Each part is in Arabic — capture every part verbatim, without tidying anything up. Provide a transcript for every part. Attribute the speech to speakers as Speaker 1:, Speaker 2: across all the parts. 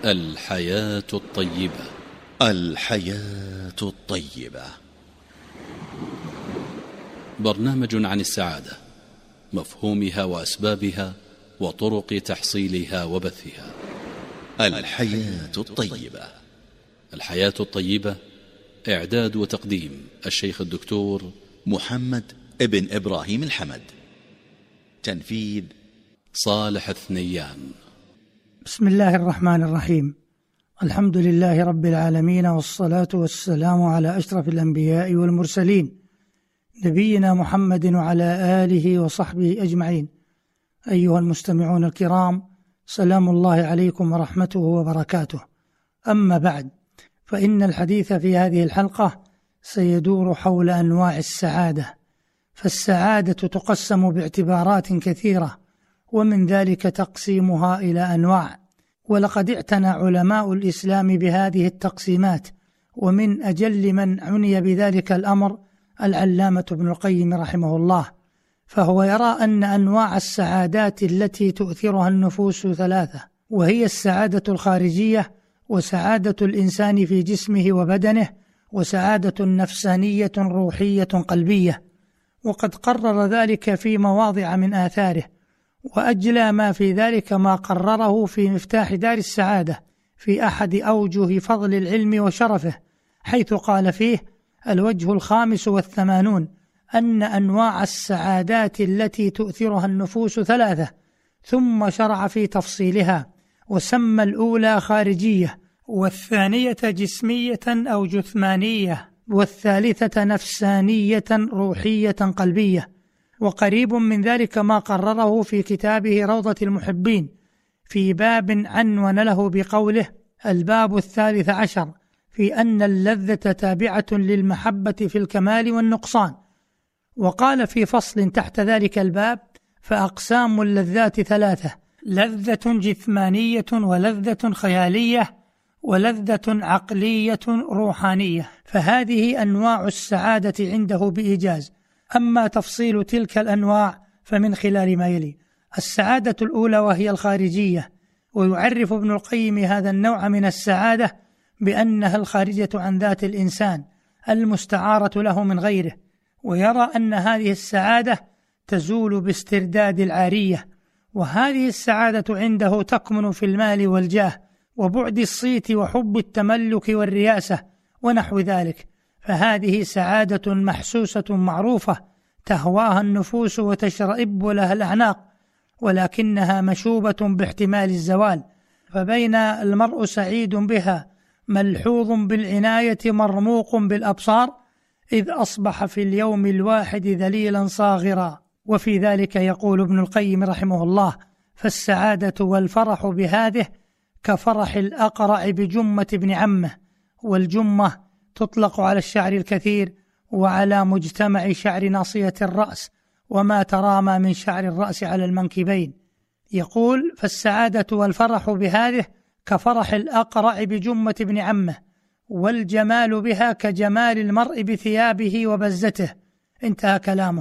Speaker 1: الحياة الطيبة.
Speaker 2: الحياة الطيبة،
Speaker 1: برنامج عن السعادة، مفهومها وأسبابها وطرق تحصيلها وبثها.
Speaker 2: الحياة الطيبة.
Speaker 1: الحياة الطيبة، إعداد وتقديم الشيخ الدكتور
Speaker 2: محمد ابن إبراهيم الحمد، تنفيذ
Speaker 1: صالح الثنيان.
Speaker 3: بسم الله الرحمن الرحيم. الحمد لله رب العالمين، والصلاة والسلام على أشرف الأنبياء والمرسلين، نبينا محمد وعلى آله وصحبه أجمعين. أيها المستمعون الكرام، سلام الله عليكم ورحمته وبركاته. أما بعد، فإن الحديث في هذه الحلقة سيدور حول أنواع السعادة. فالسعادة تقسم باعتبارات كثيرة، ومن ذلك تقسيمها إلى أنواع، ولقد اعتنى علماء الإسلام بهذه التقسيمات، ومن أجل من عني بذلك الأمر العلامة ابن القيم رحمه الله، فهو يرى أن أنواع السعادات التي تؤثرها النفوس ثلاثة، وهي السعادة الخارجية، وسعادة الإنسان في جسمه وبدنه، وسعادة نفسانية روحية قلبية. وقد قرر ذلك في مواضع من آثاره، وأجلى ما في ذلك ما قرره في مفتاح دار السعادة في أحد أوجه فضل العلم وشرفه، حيث قال فيه: الوجه الخامس والثمانون أن أنواع السعادات التي تؤثرها النفوس ثلاثة، ثم شرع في تفصيلها، وسمى الأولى خارجية، والثانية جسمية أو جثمانية، والثالثة نفسانية روحية قلبية. وقريب من ذلك ما قرره في كتابه روضة المحبين في باب عنون له بقوله: الباب الثالث عشر في أن اللذة تابعة للمحبة في الكمال والنقصان. وقال في فصل تحت ذلك الباب: فأقسام اللذات ثلاثة: لذة جثمانية، ولذة خيالية، ولذة عقلية روحانية. فهذه أنواع السعادة عنده بإيجاز. أما تفصيل تلك الأنواع فمن خلال ما يلي: السعادة الأولى وهي الخارجية، ويعرف ابن القيم هذا النوع من السعادة بأنها الخارجة عن ذات الإنسان المستعارة له من غيره، ويرى أن هذه السعادة تزول باسترداد العارية. وهذه السعادة عنده تكمن في المال والجاه، وبعد الصيت وحب التملك والرياسة ونحو ذلك. فهذه سعادة محسوسة معروفة تهواها النفوس وتشرئب لها الأعناق، ولكنها مشوبة باحتمال الزوال. فبين المرء سعيد بها ملحوظ بالعناية مرموق بالأبصار، إذ أصبح في اليوم الواحد ذليلا صاغرا. وفي ذلك يقول ابن القيم رحمه الله: فالسعادة والفرح بهذه كفرح الأقرع بجمة ابن عمه. والجمة تطلق على الشعر الكثير وعلى مجتمع شعر ناصية الرأس، وما ترامى من شعر الرأس على المنكبين. يقول: فالسعادة والفرح بهذه كفرح الأقرع بجمة ابن عمه، والجمال بها كجمال المرء بثيابه وبزته. انتهى كلامه.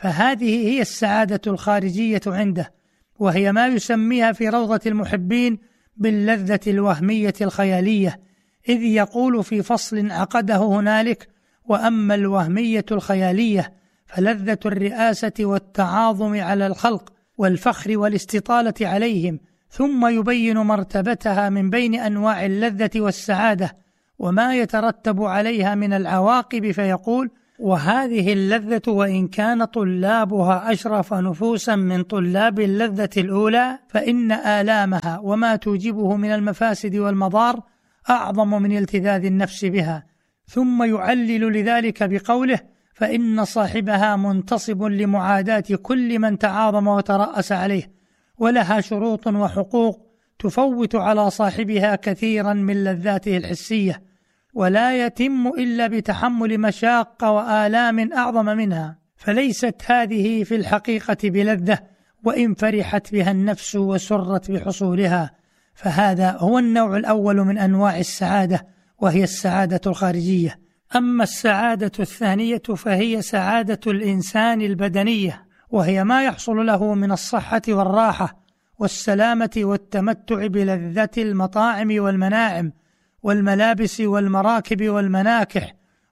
Speaker 3: فهذه هي السعادة الخارجية عنده، وهي ما يسميها في روضة المحبين باللذة الوهمية الخيالية، إذ يقول في فصل عقده هنالك: وأما الوهمية الخيالية فلذة الرئاسة والتعاظم على الخلق والفخر والاستطالة عليهم. ثم يبين مرتبتها من بين أنواع اللذة والسعادة وما يترتب عليها من العواقب، فيقول: وهذه اللذة وإن كان طلابها أشرف نفوسا من طلاب اللذة الأولى، فإن آلامها وما توجبه من المفاسد والمضار أعظم من التذاذ النفس بها. ثم يعلل لذلك بقوله: فإن صاحبها منتصب لمعاداة كل من تعاظم وترأس عليه، ولها شروط وحقوق تفوت على صاحبها كثيرا من لذاته الحسية، ولا يتم إلا بتحمل مشاق وآلام أعظم منها. فليست هذه في الحقيقة بلذة، وإن فرحت بها النفس وسرت بحصولها. فهذا هو النوع الأول من أنواع السعادة، وهي السعادة الخارجية. أما السعادة الثانية فهي سعادة الإنسان البدنية، وهي ما يحصل له من الصحة والراحة والسلامة والتمتع بلذة المطاعم والمناعم والملابس والمراكب والمناكح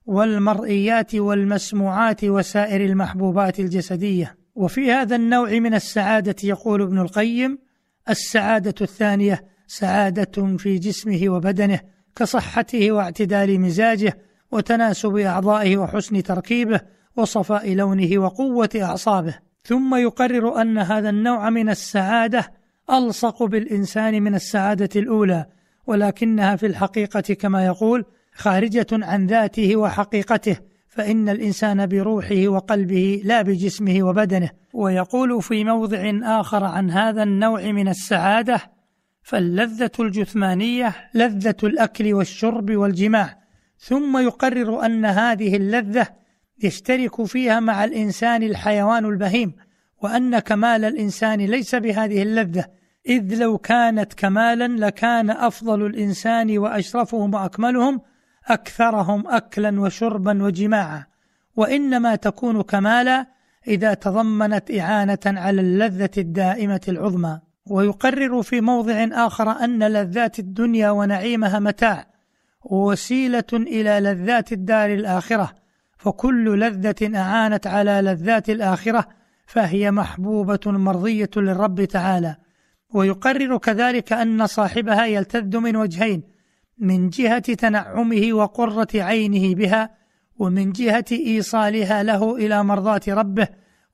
Speaker 3: والمرئيات والمسموعات وسائر المحبوبات الجسدية. وفي هذا النوع من السعادة يقول ابن القيم: السعادة الثانية سعادة في جسمه وبدنه، كصحته واعتدال مزاجه وتناسب أعضائه وحسن تركيبه وصفاء لونه وقوة أعصابه. ثم يقرر أن هذا النوع من السعادة ألصق بالإنسان من السعادة الأولى، ولكنها في الحقيقة كما يقول خارجة عن ذاته وحقيقته، فإن الإنسان بروحه وقلبه لا بجسمه وبدنه. ويقول في موضع آخر عن هذا النوع من السعادة: فاللذة الجثمانية لذة الأكل والشرب والجماع. ثم يقرر أن هذه اللذة يشترك فيها مع الإنسان الحيوان البهيم، وأن كمال الإنسان ليس بهذه اللذة، إذ لو كانت كمالا لكان أفضل الإنسان وأشرفهم وأكملهم أكثرهم أكلا وشربا وجماعا، وإنما تكون كمالا إذا تضمنت إعانة على اللذة الدائمة العظمى. ويقرر في موضع آخر أن لذات الدنيا ونعيمها متاع ووسيلة إلى لذات الدار الآخرة، فكل لذة أعانت على لذات الآخرة فهي محبوبة مرضية للرب تعالى. ويقرر كذلك أن صاحبها يلتذ من وجهين: من جهة تنعمه وقرة عينه بها، ومن جهة إيصالها له إلى مرضاة ربه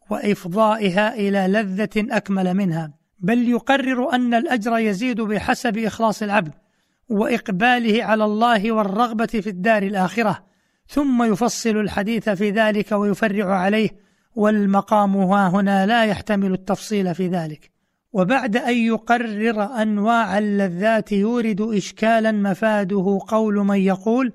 Speaker 3: وإفضائها إلى لذة أكمل منها. بل يقرر أن الأجر يزيد بحسب إخلاص العبد وإقباله على الله والرغبة في الدار الآخرة. ثم يفصل الحديث في ذلك ويفرع عليه، والمقام ها هنا لا يحتمل التفصيل في ذلك. وبعد أن يقرر أنواع اللذات يورد إشكالا مفاده قول من يقول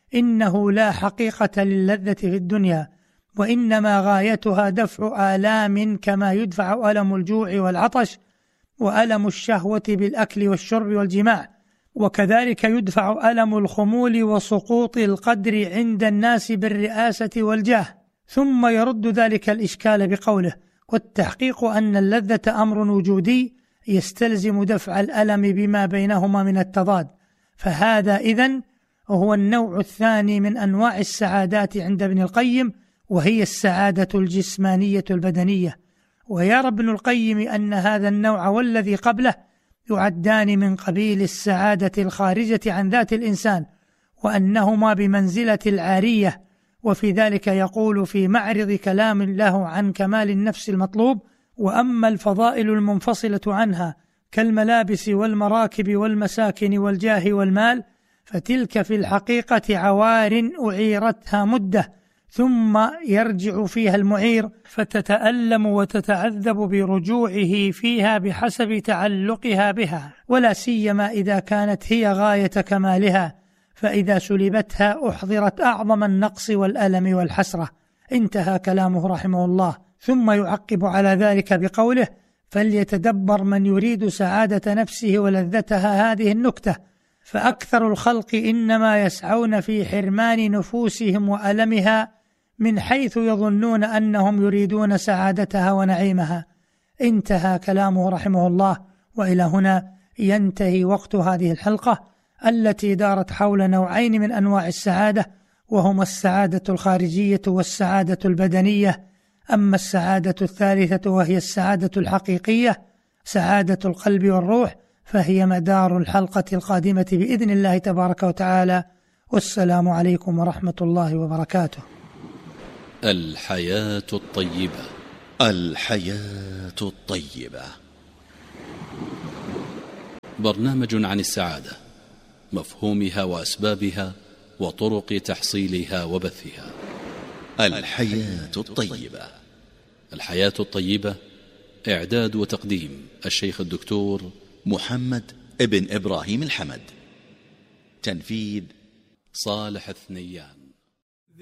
Speaker 3: إنه لا حقيقة للذة في الدنيا، وإنما غايتها دفع آلام كما يدفع ألم الجوع والعطش وألم الشهوة بالأكل والشرب والجماع، وكذلك يدفع ألم الخمول وسقوط القدر عند الناس بالرئاسة والجاه. ثم يرد ذلك الإشكال بقوله: والتحقيق أن اللذة أمر وجودي يستلزم دفع الألم بما بينهما من التضاد، فهذا إذن هو النوع الثاني من أنواع السعادات عند ابن القيم، وهي السعادة الجسمانية البدنية. ويرى ابن القيم أن هذا النوع والذي قبله يعدان من قبيل السعادة الخارجة عن ذات الإنسان، وأنهما بمنزلة العارية. وفي ذلك يقول في معرض كلام له عن كمال النفس المطلوب: وأما الفضائل المنفصلة عنها كالملابس والمراكب والمساكن والجاه والمال فتلك في الحقيقة عوار أعيرتها مدة، ثم يرجع فيها المعير فتتألم وتتعذب برجوعه فيها بحسب تعلقها بها، ولا سيما إذا كانت هي غاية كمالها، فإذا سلبتها أحضرت أعظم النقص والألم والحسرة. انتهى كلامه رحمه الله. ثم يعقب على ذلك بقوله: فليتدبر من يريد سعادة نفسه ولذتها هذه النكتة، فأكثر الخلق إنما يسعون في حرمان نفوسهم وألمها من حيث يظنون أنهم يريدون سعادتها ونعيمها. انتهى كلامه رحمه الله. وإلى هنا ينتهي وقت هذه الحلقة التي دارت حول نوعين من أنواع السعادة، وهما السعادة الخارجية والسعادة البدنية. أما السعادة الثالثة وهي السعادة الحقيقية، سعادة القلب والروح، فهي مدار الحلقة القادمة بإذن الله تبارك وتعالى. والسلام عليكم ورحمة الله وبركاته.
Speaker 1: الحياة الطيبة.
Speaker 2: الحياة الطيبة،
Speaker 1: برنامج عن السعادة، مفهومها وأسبابها وطرق تحصيلها وبثها.
Speaker 2: الحياة الطيبة.
Speaker 1: الحياة الطيبة، إعداد وتقديم الشيخ الدكتور
Speaker 2: محمد ابن إبراهيم الحمد. تنفيذ
Speaker 1: صالح الثنيان.